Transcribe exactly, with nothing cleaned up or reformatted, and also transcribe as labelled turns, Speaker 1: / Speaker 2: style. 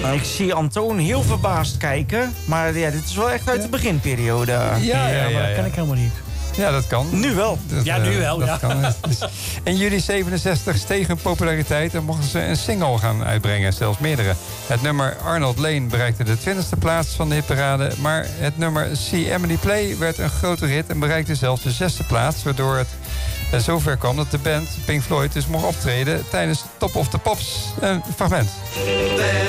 Speaker 1: Nou, ik zie Antoon heel verbaasd kijken. Maar ja, dit is wel echt uit de beginperiode.
Speaker 2: Ja, ja, ja,
Speaker 3: maar dat
Speaker 2: ja.
Speaker 3: kan ik helemaal niet.
Speaker 2: Ja, dat kan.
Speaker 1: Nu wel.
Speaker 2: Dat,
Speaker 3: Ja, nu
Speaker 2: eh,
Speaker 3: wel,
Speaker 2: dat
Speaker 3: ja.
Speaker 2: kan. Dus in juli zevenenzestig steeg hun populariteit en mochten ze een single gaan uitbrengen, zelfs meerdere. Het nummer Arnold Lane bereikte de twintigste plaats van de hitparade, maar het nummer See Emily Play werd een grote hit en bereikte zelfs de zesde plaats, waardoor het uh, zover kwam dat de band Pink Floyd dus mocht optreden tijdens Top of the Pops. Een fragment.